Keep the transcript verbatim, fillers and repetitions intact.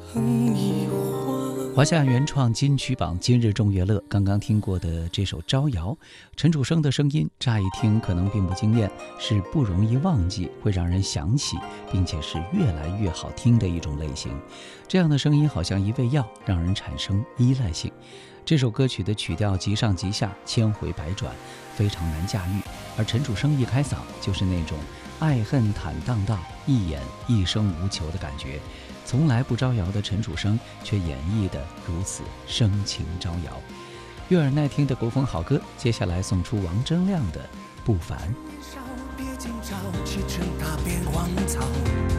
哼一会儿。 华夏原创金曲榜今日众乐乐，刚刚听过的这首《招摇》，陈楚生的声音乍一听可能并不惊艳，是不容易忘记，会让人想起，并且是越来越好听的一种类型。这样的声音好像一味药，让人产生依赖性。这首歌曲的曲调极上极下，千回百转，非常难驾驭。而陈楚生一开嗓，就是那种爱恨坦荡荡，一眼一生无求的感觉。从来不招摇的陈楚生，却演绎得如此声情招摇。悦耳耐听的国风好歌，接下来送出王铮亮的《不凡》。 别惊扰，驰骋踏遍荒草。